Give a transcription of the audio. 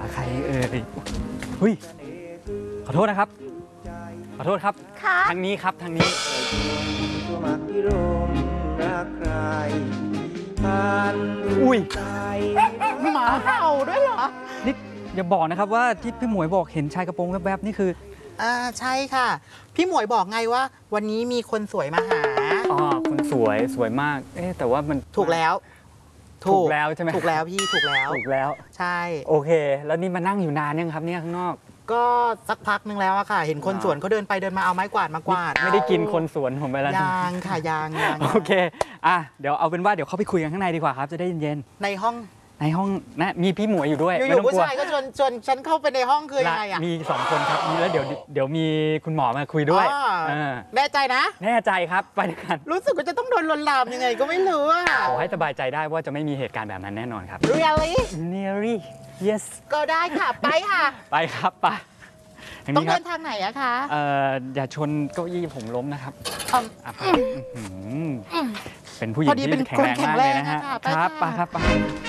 ใครเอ่ยเฮ้ยขอโทษนะครับขอโทษครับทางนี้ครับทางนี้อุ้ยหมาเห่าด้วยเหรอนี่อย่าบอกนะครับว่าที่พี่หมวยบอกเห็นชายกระโปรงแวบๆนี่คือใช่ค่ะพี่หมวยบอกไงว่าวันนี้มีคนสวยมาหาคนสวยมากแต่ว่ามันถูกแล้วใช่ไหมถูกแล้วพี่ถูกแล้วใช่โอเคแล้วนี่มานั่งอยู่นานยังครับเนี่ยข้างนอกก็สักพักนึงแล้วอะค่ะเห็นคนสวนเขาเดินไปเดินมาเอาไม้กวาดมากวาดไม่ได้กินคนสวนผมไปแล้วยังค่ะยังโอเคเดี๋ยวเอาเป็นว่าเดี๋ยวเข้าไปคุยกันข้างในดีกว่าครับจะได้เย็นในห้องนะมีพี่หมวยอยู่ด้วยอยู่ผู้ชายก็ชวนฉันเข้าไปในห้องคือยังไงอะมี2 คนครับแล้วเดี๋ยวมีคุณหมอมาคุยด้วยแน่ใจนะแน่ใจครับไปด้วยกันรู้สึกว่าจะต้องโดนลวนลามยังไงก็ไม่รู้อะขอให้สบายใจได้ว่าจะไม่มีเหตุการณ์แบบนั้นแน่นอนครับ Really yes ก็ได้ค่ะไปค่ะไปครับไปต้องเดินทางไหนอะคะอย่าชนเก้าอี้ผมล้มนะครับเป็นผู้หญิงที่แข็งแรงมากเลยนะฮะครับไป